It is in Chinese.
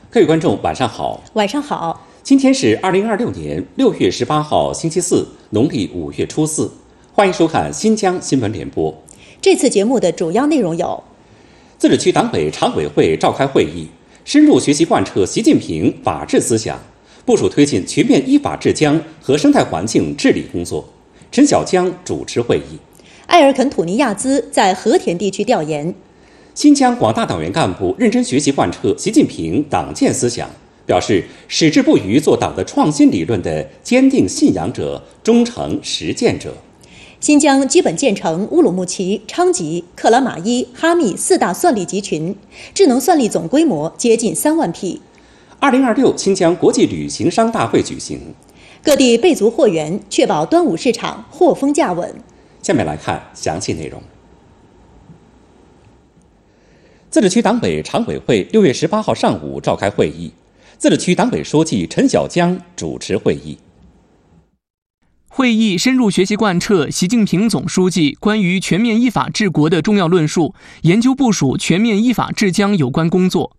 各位观众，晚上好。 晚上好。 今天是2026年6月18号，星期四，农历5月初4。欢迎收看新疆新闻联播。 这次节目的主要内容有： 自治区党委常委会召开会议，深入学习贯彻习近平法治思想，部署推进全面依法治疆和生态环境治理工作。陈小江主持会议。 埃尔肯·土尼亚兹在和田地区调研。 新疆广大党员干部认真学习贯彻习近平党建思想，表示矢志不渝做党的创新理论的坚定信仰者、忠诚实践者。 新疆基本建成乌鲁木齐、昌吉、克拉玛依、哈密4大算力集群，智能算力总规模接近3万匹。 2026新疆国际旅行商大会举行， 各地备足货源，确保端午市场货丰价稳。 下面来看详细内容。自治区党委常委会6月18号上午召开会议，自治区党委书记陈小江主持会议。 会议深入学习贯彻习近平总书记关于全面依法治国的重要论述，研究部署全面依法治疆有关工作，